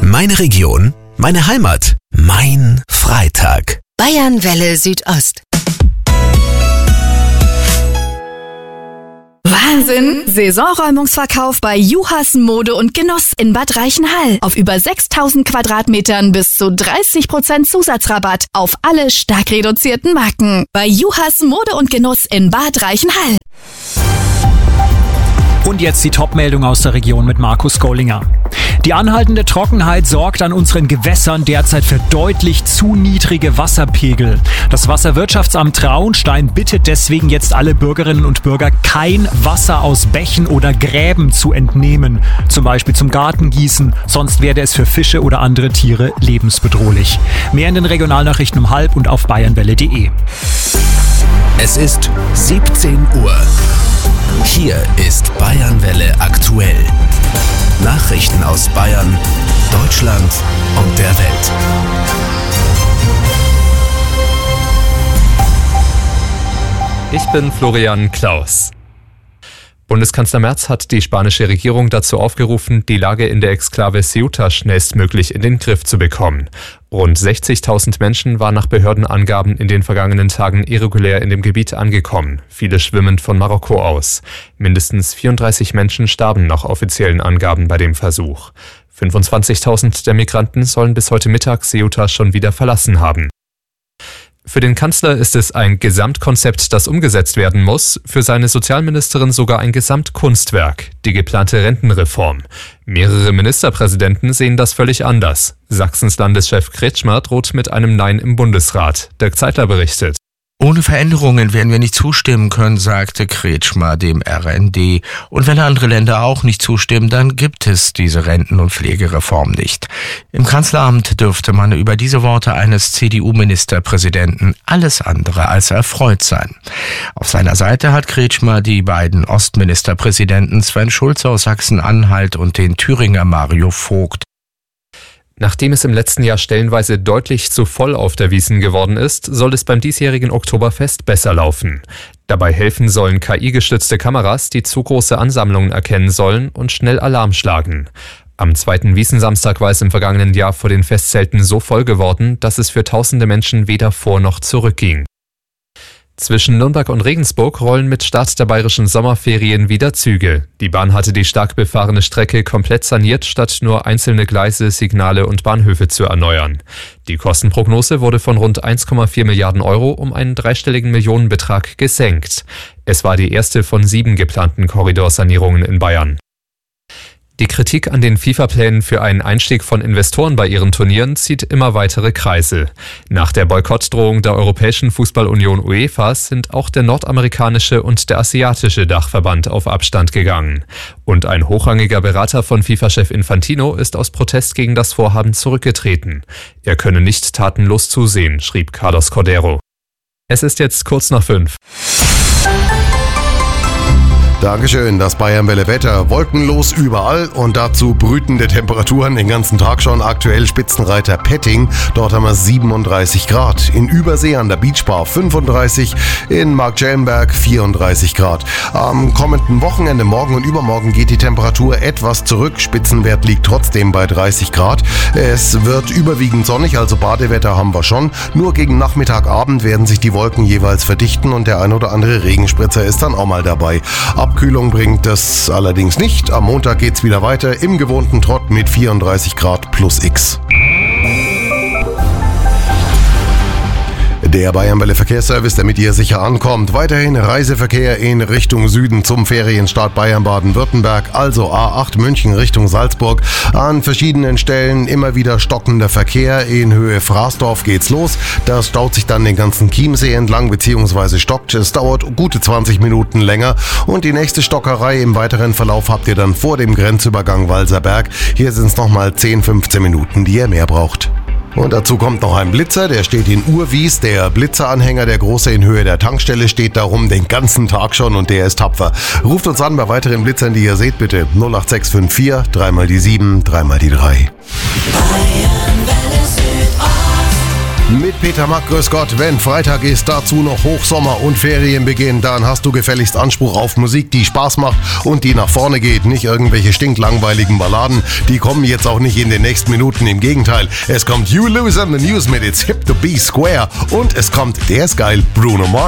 Meine Region, meine Heimat, mein Freitag. Bayernwelle Südost. Wahnsinn! Saisonräumungsverkauf bei Juhas Mode und Genuss in Bad Reichenhall. Auf über 6000 Quadratmetern bis zu 30% Zusatzrabatt auf alle stark reduzierten Marken. Bei Juhas Mode und Genuss in Bad Reichenhall. Und jetzt die Top-Meldung aus der Region mit Markus Gollinger. Die anhaltende Trockenheit sorgt an unseren Gewässern derzeit für deutlich zu niedrige Wasserpegel. Das Wasserwirtschaftsamt Traunstein bittet deswegen jetzt alle Bürgerinnen und Bürger, kein Wasser aus Bächen oder Gräben zu entnehmen. Zum Beispiel zum Gartengießen, sonst werde es für Fische oder andere Tiere lebensbedrohlich. Mehr in den Regionalnachrichten um 12 und auf bayernwelle.de. Es ist 17 Uhr. Hier ist Bayernwelle aktuell. Nachrichten aus Bayern, Deutschland und der Welt. Ich bin Florian Klaus. Bundeskanzler Merz hat die spanische Regierung dazu aufgerufen, die Lage in der Exklave Ceuta schnellstmöglich in den Griff zu bekommen. Rund 60.000 Menschen waren nach Behördenangaben in den vergangenen Tagen irregulär in dem Gebiet angekommen, viele schwimmend von Marokko aus. Mindestens 34 Menschen starben nach offiziellen Angaben bei dem Versuch. 25.000 der Migranten sollen bis heute Mittag Ceuta schon wieder verlassen haben. Für den Kanzler ist es ein Gesamtkonzept, das umgesetzt werden muss, für seine Sozialministerin sogar ein Gesamtkunstwerk, die geplante Rentenreform. Mehrere Ministerpräsidenten sehen das völlig anders. Sachsens Landeschef Kretschmer droht mit einem Nein im Bundesrat. Dirk Zeitler berichtet. Ohne Veränderungen werden wir nicht zustimmen können, sagte Kretschmer dem RND. Und wenn andere Länder auch nicht zustimmen, dann gibt es diese Renten- und Pflegereform nicht. Im Kanzleramt dürfte man über diese Worte eines CDU-Ministerpräsidenten alles andere als erfreut sein. Auf seiner Seite hat Kretschmer die beiden Ostministerpräsidenten Sven Schulze aus Sachsen-Anhalt und den Thüringer Mario Vogt. Nachdem es im letzten Jahr stellenweise deutlich zu voll auf der Wiesn geworden ist, soll es beim diesjährigen Oktoberfest besser laufen. Dabei helfen sollen KI-gestützte Kameras, die zu große Ansammlungen erkennen sollen und schnell Alarm schlagen. Am zweiten Wiesnsamstag war es im vergangenen Jahr vor den Festzelten so voll geworden, dass es für tausende Menschen weder vor noch zurück ging. Zwischen Nürnberg und Regensburg rollen mit Start der bayerischen Sommerferien wieder Züge. Die Bahn hatte die stark befahrene Strecke komplett saniert, statt nur einzelne Gleise, Signale und Bahnhöfe zu erneuern. Die Kostenprognose wurde von rund 1,4 Milliarden Euro um einen dreistelligen Millionenbetrag gesenkt. Es war die erste von 7 geplanten Korridorsanierungen in Bayern. Die Kritik an den FIFA-Plänen für einen Einstieg von Investoren bei ihren Turnieren zieht immer weitere Kreise. Nach der Boykottdrohung der Europäischen Fußballunion UEFA sind auch der nordamerikanische und der asiatische Dachverband auf Abstand gegangen. Und ein hochrangiger Berater von FIFA-Chef Infantino ist aus Protest gegen das Vorhaben zurückgetreten. Er könne nicht tatenlos zusehen, schrieb Carlos Cordero. Es ist jetzt kurz nach 5. Dankeschön, das Bayernwelle-Wetter. Wolkenlos überall und dazu brütende Temperaturen den ganzen Tag schon. Aktuell Spitzenreiter Petting, dort haben wir 37 Grad. In Übersee an der Beachbar 35, in Marktschellenberg 34 Grad. Am kommenden Wochenende, morgen und übermorgen, geht die Temperatur etwas zurück. Spitzenwert liegt trotzdem bei 30 Grad. Es wird überwiegend sonnig, also Badewetter haben wir schon. Nur gegen Nachmittagabend werden sich die Wolken jeweils verdichten und der ein oder andere Regenspritzer ist dann auch mal dabei. Abkühlung bringt das allerdings nicht. Am Montag geht's wieder weiter im gewohnten Trott mit 34 Grad plus X. Der Bayernwelle Verkehrsservice, damit ihr sicher ankommt. Weiterhin Reiseverkehr in Richtung Süden zum Ferienstart Bayern Baden-Württemberg, also A8 München Richtung Salzburg. An verschiedenen Stellen immer wieder stockender Verkehr. In Höhe Fraßdorf geht's los. Das staut sich dann den ganzen Chiemsee entlang bzw. stockt. Es dauert gute 20 Minuten länger. Und die nächste Stockerei im weiteren Verlauf habt ihr dann vor dem Grenzübergang Walserberg. Hier sind es nochmal 10-15 Minuten, die ihr mehr braucht. Und dazu kommt noch ein Blitzer, der steht in Urwies. Der Blitzeranhänger, der große in Höhe der Tankstelle, steht darum den ganzen Tag schon und der ist tapfer. Ruft uns an bei weiteren Blitzern, die ihr seht, bitte 08654 3 mal die 7, 3 mal die 3. Mit Peter Mack, grüß Gott. Wenn Freitag ist, dazu noch Hochsommer und Ferienbeginn, dann hast du gefälligst Anspruch auf Musik, die Spaß macht und die nach vorne geht. Nicht irgendwelche stinklangweiligen Balladen. Die kommen jetzt auch nicht in den nächsten Minuten. Im Gegenteil, es kommt You Lose in the News mit It's Hip to Be Square und es kommt, der ist geil, Bruno Mars.